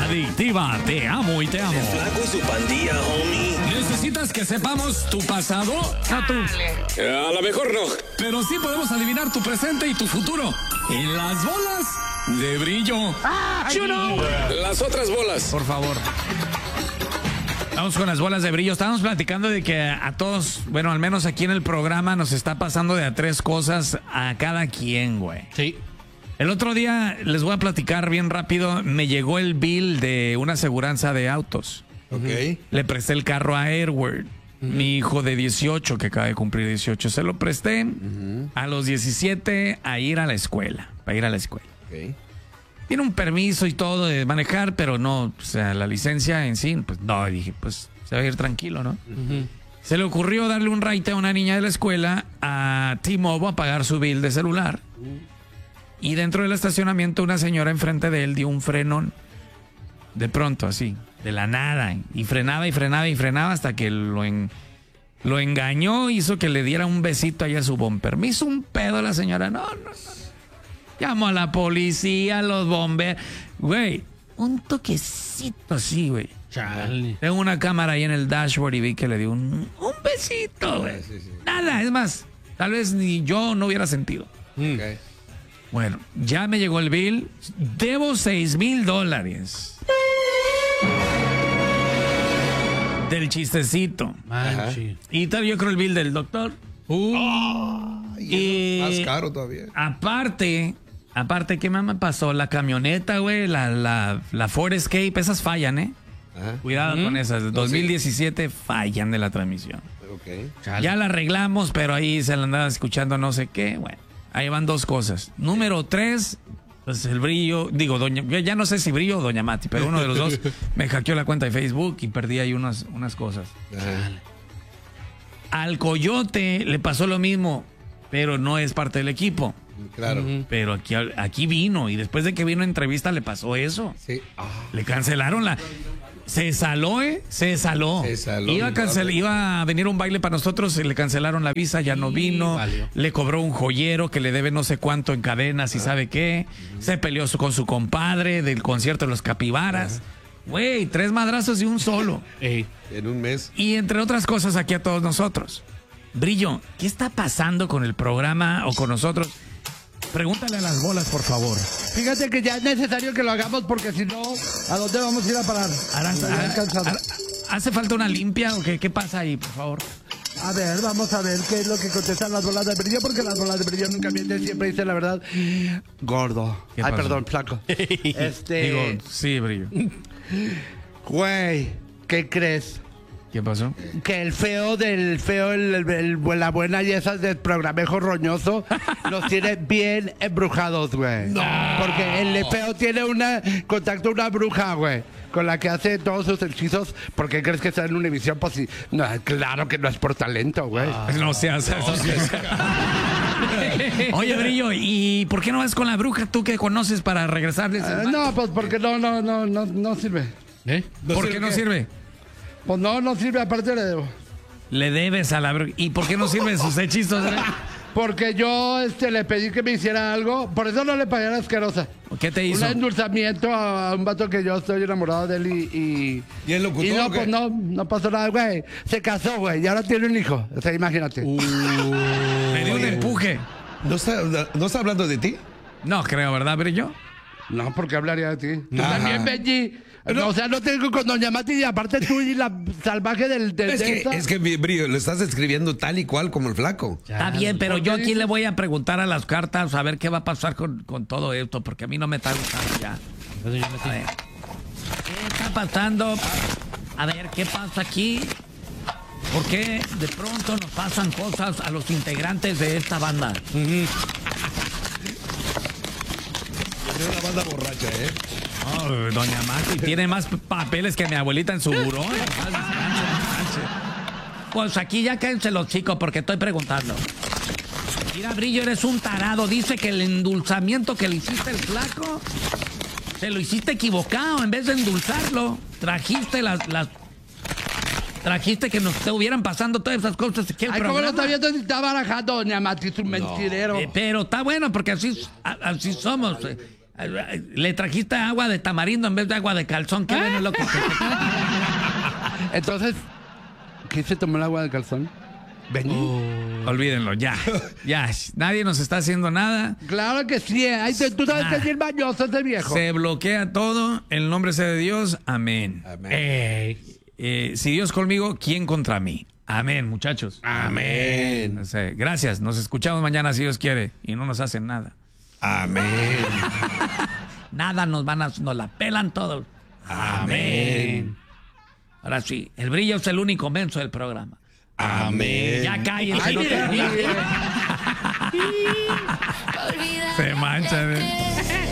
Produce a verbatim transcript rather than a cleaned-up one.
adictiva, te amo y te amo. El Flaco y su pandilla, homie. ¿Necesitas que sepamos tu pasado? No tú. Eh, a lo mejor no. Pero sí podemos adivinar tu presente y tu futuro. En las bolas de brillo. ¡Chuno! Las otras bolas. Por favor. Vamos con las bolas de brillo. Estábamos platicando de que a todos, bueno, al menos aquí en el programa nos está pasando de a tres cosas a cada quien, güey. Sí. El otro día, les voy a platicar bien rápido, me llegó el bill de una aseguranza de autos. Ok. Le presté el carro a Edward, uh-huh. mi hijo de dieciocho, que acaba de cumplir dieciocho. Se lo presté uh-huh. a los diecisiete a ir a la escuela, para ir a la escuela. Ok. Tiene un permiso y todo de manejar, pero no, o sea, la licencia en sí, pues no, dije, pues se va a ir tranquilo, ¿no? Uh-huh. Se le ocurrió darle un ride a una niña de la escuela a T-Mobile a pagar su bill de celular. Uh-huh. Y dentro del estacionamiento una señora enfrente de él dio un frenón. De pronto, así, de la nada. Y frenaba y frenaba y frenaba hasta que lo, en, lo engañó, hizo que le diera un besito ahí a su bumper. Me hizo un pedo la señora. No, no, no. Llamó a la policía, a los bomberos. Güey, un toquecito así, güey. Chale. Tengo una cámara ahí en el dashboard y vi que le dio un, un besito, güey. Sí, sí. Nada, es más, tal vez ni yo no hubiera sentido. Okay. Bueno, ya me llegó el bill. Debo seis mil dólares. Del chistecito. Manchi. Y todavía yo creo el bill del doctor. Uh, oh, y más caro todavía. Aparte, aparte, ¿qué me pasó? La camioneta, güey, la, la, la Ford Escape, esas fallan, ¿eh? Ajá. Cuidado ¿Mm? con esas. dos mil diecisiete fallan de la transmisión. Okay. Ya la arreglamos, pero ahí se la andaba escuchando no sé qué. Bueno, ahí van dos cosas. Número tres, pues el brillo, digo, doña, ya no sé si brillo o doña Mati, pero uno de los dos me hackeó la cuenta de Facebook y perdí ahí unas, unas cosas. Ajá. Al Coyote le pasó lo mismo, pero no es parte del equipo. Claro. Uh-huh. Pero aquí, aquí vino, y después de que vino a entrevista le pasó eso. Sí. Oh. Le cancelaron la... Se saló, ¿eh? Se saló. Se saló. Iba a, cancel... Iba a venir un baile para nosotros, le cancelaron la visa, ya no vino. Valió. Le cobró un joyero que le debe no sé cuánto en cadenas y ah. sabe qué. Uh-huh. Se peleó con su compadre del concierto de los Capibaras. Güey, uh-huh. tres madrazos de un solo. Ey. En un mes. Y entre otras cosas aquí a todos nosotros. Brillo, ¿qué está pasando con el programa o con nosotros? Pregúntale a las bolas, por favor. Fíjate que ya es necesario que lo hagamos porque si no, ¿a dónde vamos a ir a parar? ¿Hace falta una limpia o qué? ¿Qué pasa ahí, por favor? A ver, vamos a ver qué es lo que contestan las bolas de brillo, porque las bolas de brillo nunca mienten, siempre dicen la verdad. Gordo. Ay, pasó? Perdón, flaco. este... Digo, sí, Brillo. Güey, ¿qué crees? ¿Qué pasó? Que el feo del feo, el, el, el, la buena y esas del programejo roñoso nos tiene bien embrujados, güey. No. Porque el feo tiene una contacto una bruja, güey, con la que hace todos sus hechizos. ¿Por qué crees que está en Univisión? Pues sí, no, claro que no es por talento, güey. Ah, no seas eso. No. Oye, Brillo, ¿y por qué no vas con la bruja tú que conoces para regresarles? Uh, no, pues porque no, no, no, no, no sirve. ¿Eh? ¿No ¿Por qué no sirve? Pues no, no sirve, aparte le debo. Le debes a la bruja. ¿Y por qué no sirven sus hechizos? ¿Eh? Porque yo este, le pedí que me hiciera algo, por eso no le pagué a la asquerosa. ¿Qué te hizo? Un endulzamiento a un vato que yo estoy enamorado de él y... ¿Y, ¿Y el locutor? Y no, pues no, no pasó nada, güey. Se casó, güey, y ahora tiene un hijo. O sea, imagínate. Uh, me dio un empuje. ¿No está, ¿No está hablando de ti? No creo, ¿verdad, Brillo? No, porque hablaría de ti. Tú también, Benji. No. O sea, no tengo con Doña Mati y aparte tú y la salvaje del... del es, que, es que, Brillo, lo estás escribiendo tal y cual como el flaco. Ya. Está bien, pero yo aquí le voy a preguntar a las cartas a ver qué va a pasar con, con todo esto, porque a mí no me está gustando ya. A ver, ¿qué está pasando? A ver, ¿qué pasa aquí? ¿Por qué de pronto nos pasan cosas a los integrantes de esta banda? Uh-huh. Es una banda borracha, ¿eh? Oh, Doña Mati tiene más papeles que mi abuelita en su buró. Pues aquí ya cállense los chicos porque estoy preguntando. Mira, Brillo, eres un tarado. Dice que el endulzamiento que le hiciste al flaco se lo hiciste equivocado. En vez de endulzarlo, trajiste las... las trajiste que nos estuvieran pasando todas esas cosas aquí el Ay, programa. ¿cómo lo está viendo? Está barajando, Doña Mati, es un mentirero. No. Eh, pero está bueno porque así, así somos. Le trajiste agua de tamarindo en vez de agua de calzón. Qué bueno es lo que te... Entonces, ¿quién se tomó el agua de calzón? ¿Benny? Oh. Olvídenlo, ya. Ya. Nadie nos está haciendo nada. Claro que sí. Ay, tú sabes Nah. que es bien bañoso ese viejo. Se bloquea todo. El nombre sea de Dios. Amén. Amén. Ey. Eh, si Dios conmigo, ¿quién contra mí? Amén, muchachos. Amén. No sé, gracias. Nos escuchamos mañana si Dios quiere. Y no nos hacen nada. Amén. Nada nos van a... Nos la pelan todos. Amén. Ahora sí, el brillo es el único menso del programa. Amén. Ya cállense. Ay, no mira, te- mira. Se mancha. ¿eh?